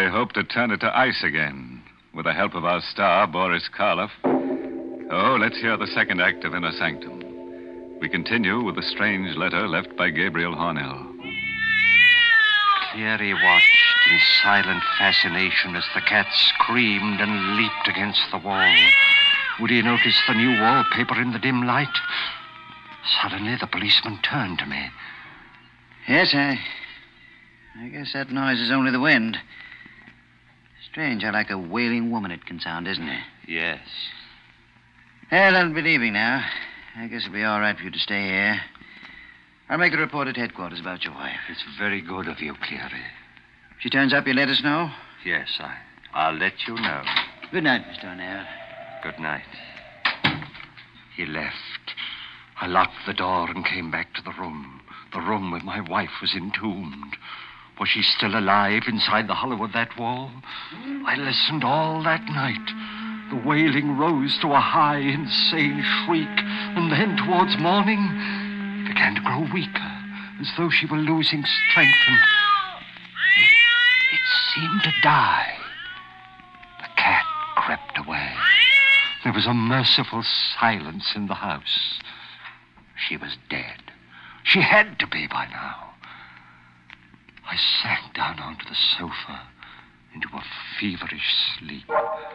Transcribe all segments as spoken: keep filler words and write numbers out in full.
they hope to turn it to ice again, with the help of our star, Boris Karloff. Oh, let's hear the second act of Inner Sanctum. We continue with the strange letter left by Gabriel Hornell. Cleary watched in silent fascination as the cat screamed and leaped against the wall. Would he notice the new wallpaper in the dim light? Suddenly, the policeman turned to me. Yes, I... I guess that noise is only the wind. Strange how like a wailing woman it can sound, isn't it? Yes. Well, I'll be leaving now. I guess it'll be all right for you to stay here. I'll make a report at headquarters about your wife. It's very good of you, Cleary. If she turns up, you let us know? Yes, I, I'll let you know. Good night, Mister O'Neill. Good night. He left. I locked the door and came back to the room. The room where my wife was entombed. Was she still alive inside the hollow of that wall? I listened all that night. The wailing rose to a high, insane shriek, and then, towards morning, began to grow weaker, as though she were losing strength, and it, it seemed to die. The cat crept away. There was a merciful silence in the house. She was dead. She had to be by now. I sank down onto the sofa into a feverish sleep.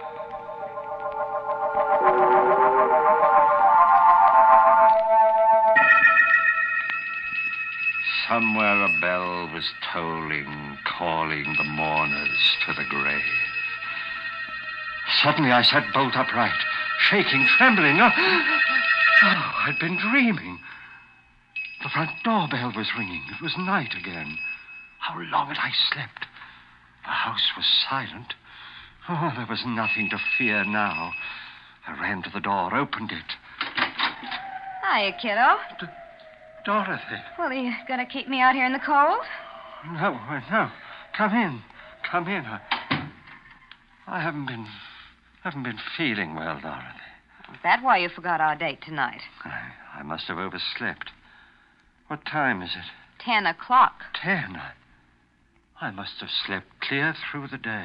Somewhere a bell was tolling, calling the mourners to the grave. Suddenly I sat bolt upright, shaking, trembling. Oh, oh, I'd been dreaming. The front doorbell was ringing. It was night again. How long had I slept? The house was silent. Oh, there was nothing to fear now. I ran to the door, opened it. Hiya, kiddo. D- Dorothy. Well, are you going to keep me out here in the cold? No, no. Come in. Come in. I, I haven't been... haven't been feeling well, Dorothy. Is that why you forgot our date tonight? I, I must have overslept. What time is it? Ten o'clock. Ten? I, I must have slept clear through the day.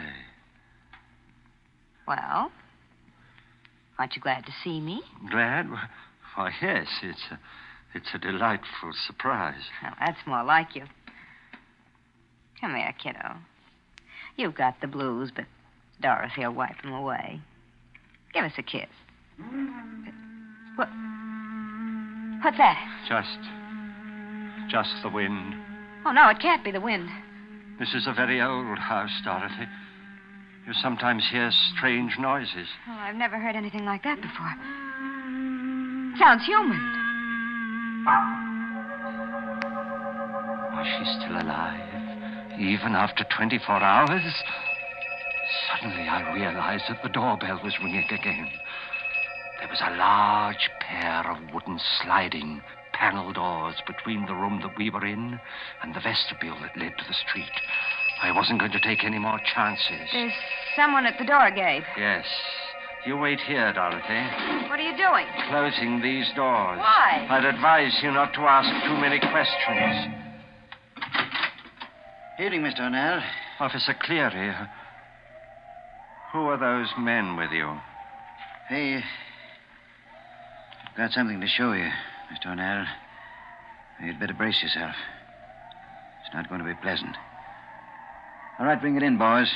Well, aren't you glad to see me? Glad? Why, yes. It's a, it's a delightful surprise. Well, that's more like you. Come here, kiddo. You've got the blues, but Dorothy will wipe them away. Give us a kiss. What? What's that? Just... just the wind. Oh, no, it can't be the wind. This is a very old house, Dorothy. You sometimes hear strange noises. Oh, I've never heard anything like that before. Sounds human. Was she still alive, even after twenty-four hours? Suddenly I realized that the doorbell was ringing again. There was a large pair of wooden sliding panel doors between the room that we were in and the vestibule that led to the street. I wasn't going to take any more chances. There's someone at the door, Gabe. Yes. You wait here, Dorothy. What are you doing? Closing these doors. Why? I'd advise you not to ask too many questions. Evening, Mister O'Neill. Officer Cleary, who are those men with you? Hey, I've got something to show you, Mister O'Neill. You'd better brace yourself. It's not going to be pleasant. All right, bring it in, boys.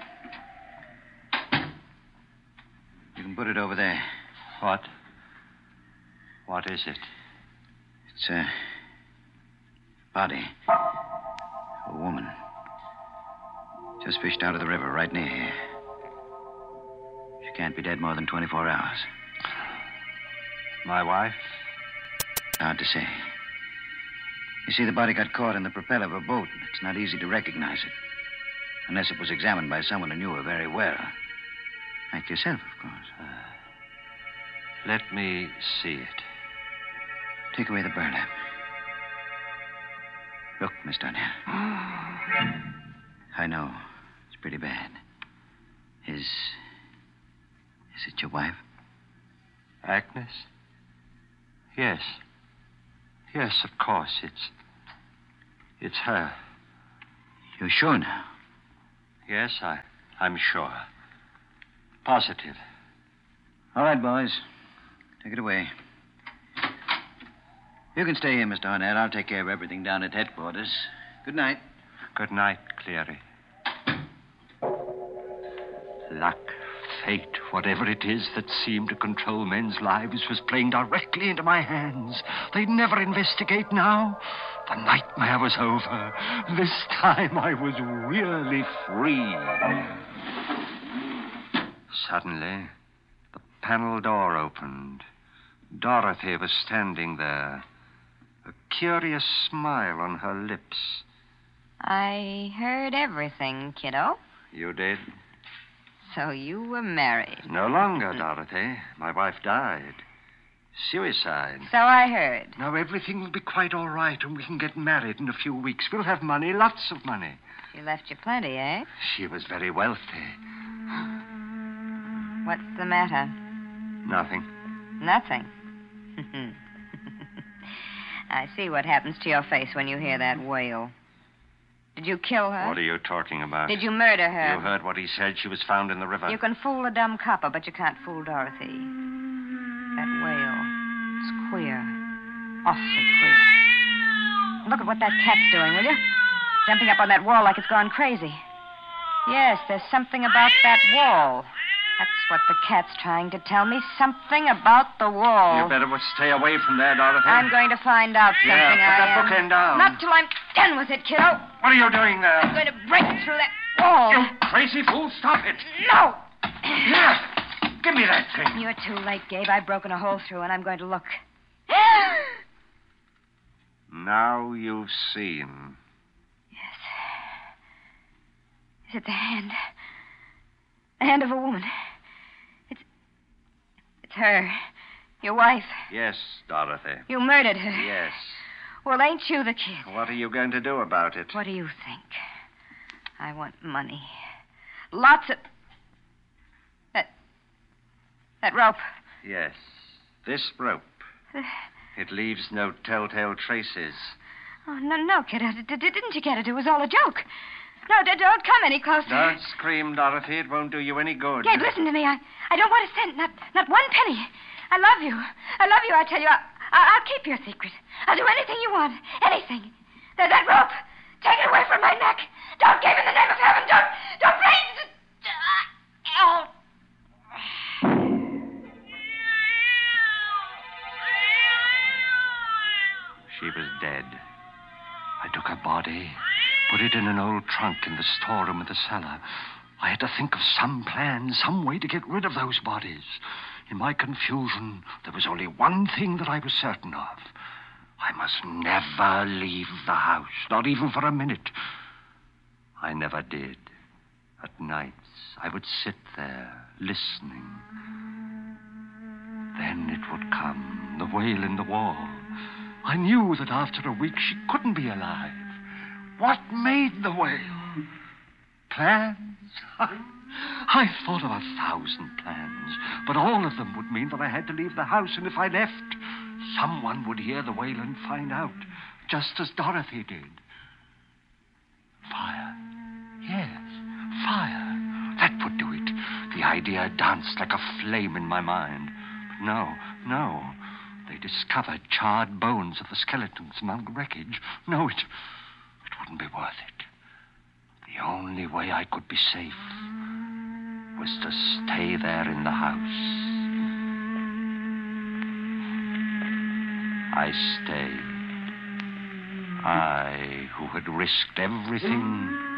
You can put it over there. What? What is it? It's a body. A woman. Just fished out of the river right near here. She can't be dead more than twenty-four hours. My wife? Hard to say. You see, the body got caught in the propeller of a boat, and it's not easy to recognize it. Unless it was examined by someone who knew her very well. Like yourself, of course. Uh, let me see it. Take away the burlap. Look, Mister O'Neill. I know. It's pretty bad. Is... Is it your wife? Agnes? Yes. Yes, of course. It's... It's her. You're sure now? Yes, I, I'm sure. Positive. All right, boys. Take it away. You can stay here, Mister Arnett. I'll take care of everything down at headquarters. Good night. Good night, Cleary. Luck, fate, whatever it is that seemed to control men's lives was playing directly into my hands. They'd never investigate now. The nightmare was over. This time I was really free. Suddenly, the panel door opened. Dorothy was standing there, a curious smile on her lips. I heard everything, kiddo. You did? So you were married. No longer, Dorothy. My wife died. Suicide. So I heard. Now everything will be quite all right, and we can get married in a few weeks. We'll have money, lots of money. She left you plenty, eh? She was very wealthy. What's the matter? Nothing. Nothing. I see what happens to your face when you hear that wail. Did you kill her? What are you talking about? Did you murder her? You heard what he said. She was found in the river. You can fool a dumb copper, but you can't fool Dorothy. That wail. It's queer. Awfully queer. Look at what that cat's doing, will you? Jumping up on that wall like it's gone crazy. Yes, there's something about that wall. That's what the cat's trying to tell me. Something about the wall. You better stay away from there, Dorothy. I'm going to find out something. Yeah, put I that am. bookend down. Not till I'm done with it, kiddo. What are you doing there? I'm going to break through that wall. You crazy fool, stop it. No! Here, give me that thing. You're too late, Gabe. I've broken a hole through, and I'm going to look. Now you've seen. Yes. Is it the hand? The hand of a woman. It's... It's her. Your wife. Yes, Dorothy. You murdered her. Yes. Well, ain't you the kid? What are you going to do about it? What do you think? I want money. Lots of... That... That rope. Yes. This rope. It leaves no telltale traces. Oh, no, no, kid. Uh, d- d- didn't you get it? It was all a joke. No, d- don't come any closer. Don't scream, Dorothy. It won't do you any good. Gabe, listen to me. I, I don't want a cent, not, not one penny. I love you. I love you, I tell you. I, I, I'll keep your secret. I'll do anything you want. Anything. There's that rope. Take it away from my neck. Don't, Gabe, in the name of heaven. Don't, don't, please. Oh. She was dead. I took her body, put it in an old trunk in the storeroom of the cellar. I had to think of some plan, some way to get rid of those bodies. In my confusion, there was only one thing that I was certain of. I must never leave the house, not even for a minute. I never did. At nights, I would sit there, listening. Then it would come, the wail in the wall. I knew that after a week she couldn't be alive. What made the wail? Plans? I thought of a thousand plans, but all of them would mean that I had to leave the house, and if I left, someone would hear the wail and find out, just as Dorothy did. Fire. Yes, fire. That would do it. The idea danced like a flame in my mind. But no, no. They discovered charred bones of the skeletons among the wreckage. No, it, it wouldn't be worth it. The only way I could be safe was to stay there in the house. I stayed. I, who had risked everything